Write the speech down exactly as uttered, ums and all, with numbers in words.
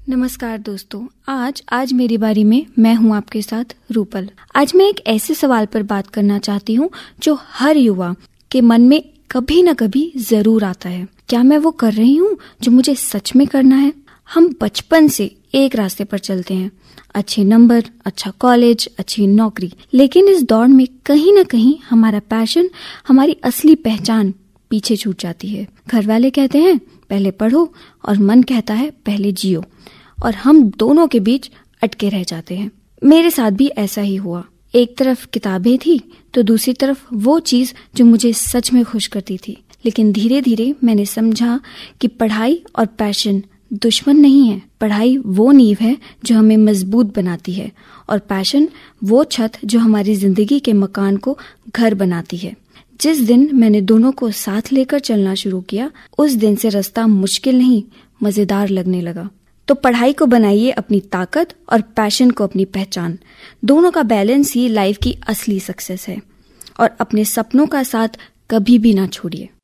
नमस्कार दोस्तों, आज आज मेरी बारी में मैं हूं आपके साथ रूपल। आज मैं एक ऐसे सवाल पर बात करना चाहती हूं जो हर युवा के मन में कभी न कभी जरूर आता है। क्या मैं वो कर रही हूं जो मुझे सच में करना है? हम बचपन से एक रास्ते पर चलते हैं, अच्छे नंबर, अच्छा कॉलेज, अच्छी नौकरी। लेकिन इस दौड़ में कहीं न कहीं हमारा पैशन, हमारी असली पहचान पीछे छूट जाती है। घर वाले कहते हैं पहले पढ़ो और मन कहता है पहले जियो, और हम दोनों के बीच अटके रह जाते हैं। मेरे साथ भी ऐसा ही हुआ। एक तरफ किताबें थी तो दूसरी तरफ वो चीज जो मुझे सच में खुश करती थी। लेकिन धीरे धीरे मैंने समझा कि पढ़ाई और पैशन दुश्मन नहीं है। पढ़ाई वो नींव है जो हमें मजबूत बनाती है, और पैशन वो छत जो हमारी जिंदगी के मकान को घर बनाती है। जिस दिन मैंने दोनों को साथ लेकर चलना शुरू किया, उस दिन से रास्ता मुश्किल नहीं, मजेदार लगने लगा। तो पढ़ाई को बनाइए अपनी ताकत और पैशन को अपनी पहचान। दोनों का बैलेंस ही लाइफ की असली सक्सेस है। और अपने सपनों का साथ कभी भी ना छोड़िए।